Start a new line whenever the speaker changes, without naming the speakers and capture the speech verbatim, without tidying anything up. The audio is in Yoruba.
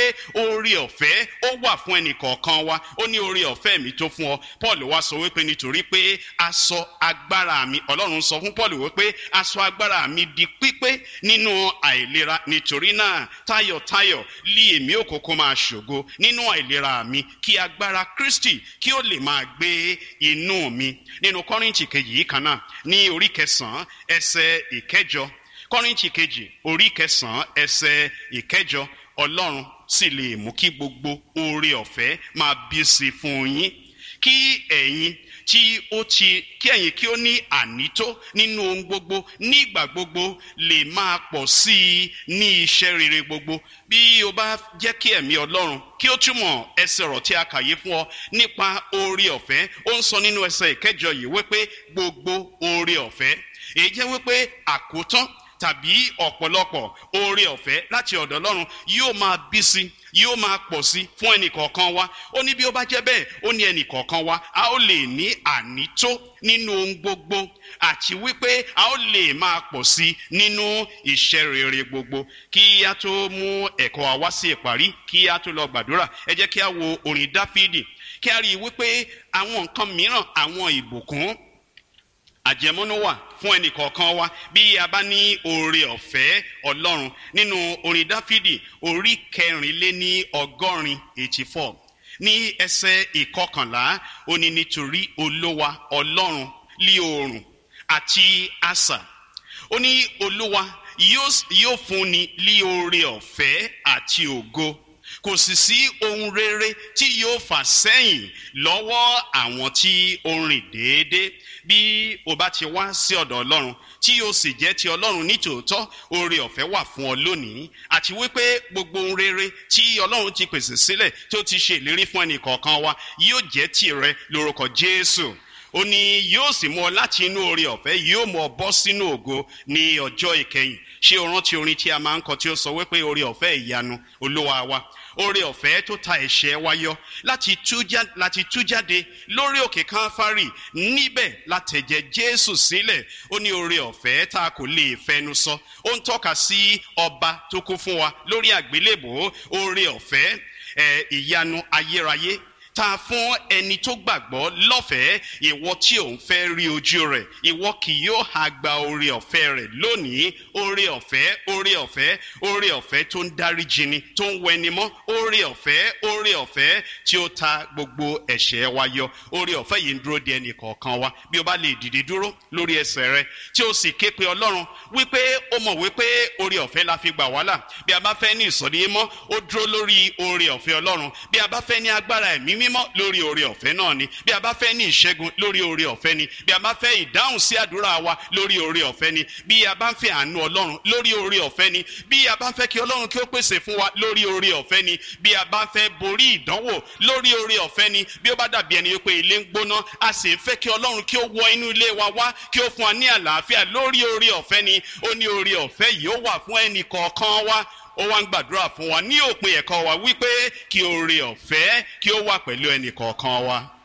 wípé oore ọ̀fẹ́ ó wà fún ẹnì kọ̀ọ̀kan wa. Ó ní oore ọ̀fẹ́ mi tó fún ọ. Paul wá sọ wípé nítorí pé aṣọ agbára mi, Ọlọ́run sọ fún Paul wípé aṣọ agbára mi di pípé nínú àìlera. Nítorí náà tayọ̀tayọ̀ lí èmi òkòkò máa ṣògo nínú àìlera mi, kí agbára Kristi kí ó lè máa gbé inú mi. Nínú Kọ́ríńtì kejì yìí kan náà ní orí kẹsàn-án ẹsẹ̀ ìkẹjọ, Kọ́ríńtì kejì orí kẹsàn-án ẹsẹ̀ ìkẹjọ, Ọlọ́run sì lè mú kí gbogbo oore ọ̀fẹ́ máa bí sí fún yín, kí ẹ̀yin tí ó ti kí ẹ̀yin kí ó ní ànító nínú ohun gbogbo nígbà gbogbo lè máa pọ̀ sí i ní iṣẹ́ rere gbogbo. Bí o bá jẹ́ kí ẹ̀mí Ọlọ́run kí ó túmọ̀ ẹsẹ̀ ọ̀rọ̀ tí a kàyé fún ọ nípa oore ọ̀fẹ́, ó ń sọ nínú ẹsẹ̀ ìkẹjọ yìí wípé gbogbo oore ọ̀fẹ́. Èyí jẹ́ wípé àkótán tàbí ọ̀pọ̀lọpọ̀ oore ọ̀fẹ́ láti ọ̀dọ̀ Ọlọ́run yóò máa bí sí, yóò máa pọ̀ sí fún ẹnìkọ̀ọ̀kan wa. Ó ní bí ó bá jẹ́ bẹ́ẹ̀, ó ní ẹnìkọ̀ọ̀kan wa a ó lè ní ànító nínú ohun gbogbo, àti wípé a ó lè máa pọ̀ sí nínú iṣẹ́ rere gbogbo. Kí a tó mú ẹ̀kọ́ wa wá sí ìparí, kí a tó lọ gbàdúrà, ẹ jẹ́ kí a wo orin Dáfídì, kí a rí i wípé àwọn nǹkan mìíràn, àwọn ìbùkún àjẹmọ́nú wà fún ẹnìkọ̀ọ̀kan wa bí a bá ní oore ọ̀fẹ́ Ọlọ́run. Nínú orin Dáfídì orí kẹrìnléní ọgọ́rin eighty four ní ẹsẹ̀ ìkọkànlá, ó ní nítorí Olúwa Ọlọ́run lí oòrùn àti asà. Ó ní Olúwa yóò fúnni lí oore ọ̀fẹ́ àti ògo, kò sì sí ohun rere tí yóò fà sẹ́yìn lọ́wọ́ àwọn tí ó rìn déédéé. Bí o bá ti wá sí ọ̀dọ̀ Ọlọ́run tí yóò sì jẹ́ ti Ọlọ́run nítòótọ́, oore ọ̀fẹ́ wà fún ọ lónìí, àti wípé gbogbo ohun rere tí Ọlọ́run ti pèsè sílẹ̀ tó ti ṣe ìlérí fún ẹnì kọ̀ọ̀kan wa yóò jẹ́ tìrẹ lórúkọ Jésù. Ó ní yóò sì mú ọ láti inú oore ọ̀fẹ́, yóò mú ọ bọ́ sínú ògo ní ọjọ́ ìkẹyìn. Ṣé o rántí orin tí a máa ń kọ tí ó sọ wípé oore ọ̀fẹ́ ìyanu Olúwa wa, oore ọ̀fẹ́ tó ta ẹ̀ṣẹ̀ wa yọ láti tú jáde lórí òkè Káfárì, níbẹ̀ látẹ̀jẹ̀ Jésù sílẹ̀. Ó ní oore ọ̀fẹ́ tá a kò lè fẹnu sọ. Ó ń tọ́ka sí ọba tó kú fún wa lórí àgbélébùú. Oore ọ̀fẹ́ ẹ̀ ìyanu ayérayé ta fún ẹni tó gbàgbọ́ lọ́fẹ̀ẹ́. Ìwọ tí ò ń fẹ́ rí ojú rẹ̀, ìwọ kì yóò ha gba oore ọ̀fẹ́ rẹ̀ lónìí. Oore ọ̀fẹ́, oore ọ̀fẹ́, oore ọ̀fẹ́ tó ń dáríjì ni, tó ń wẹni mọ́. Oore ọ̀fẹ́, oore ọ̀fẹ́ tí ó ta gbogbo ẹ̀ṣẹ̀ wa yọ. Oore ọ̀fẹ́ yìí ń dúró de ẹnì kọ̀ọ̀kan wa. Bí o bá lè dìde dúró lórí ẹsẹ̀ rẹ tí o sì ké pe Ọlọ́run wípé ó mọ̀ wípé oore ọ̀fẹ́ la fi gbà wá là. Bí a bá fẹ́ ní ìsọ̀rí mọ́, ó dúró lórí oore ọ̀fẹ́ Ọlọ́run. Bí a bá fẹ́ ní agbára ẹ̀mí mímọ́, lórí oore ọ̀fẹ́ náà ni. Bí a bá fẹ́ ní ìṣẹ́gun, lórí oore ọ̀fẹ́ ni. Bí a bá fẹ́ ìdáhùn sí àdúrà wa, lórí oore ọ̀fẹ́ ni. Bí a bá ń fẹ́ àánú Ọlọ́run, lórí oore ọ̀fẹ́ ni. Bí a bá ń fẹ́ kí Ọlọ́run kí ó pèsè fún wa, lórí oore ọ̀fẹ́ ni. Bí a bá ń fẹ́ borí ìdánwò, lórí oore ọ̀fẹ́ ni. Bí ó bá dàbí ẹni wípé ilé ń gbóná, a sì ń fẹ́ kí Ọlọ́run kí ó wọ inú ilé wa wá, kí ó fún wa ní àlàáfíà, lórí oore ọ̀fẹ́ ni. Ó ní oore ọ̀fẹ́ yìí ó wà fún ẹnì kọ̀ọ̀kan wa. Ó wá ń gbàdúrà fún wa ní òpin ẹ̀kọ́ wa wípé kí oore ọ̀fẹ́ kí ó wà pẹ̀lú ẹnì kọ̀ọ̀kan wa.